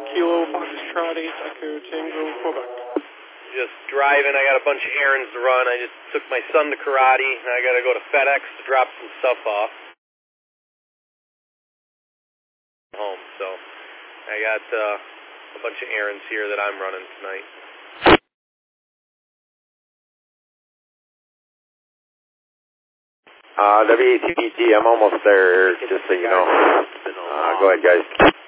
Kilo Foxtrot 8 Echo Tango, Quebec. Just driving. I got a bunch of errands to run. I just took my son to karate. I got to go to FedEx to drop some stuff off. Home, so I got a bunch of errands here that I'm running tonight. WATPT, I'm almost there, just so you know. Go ahead, guys.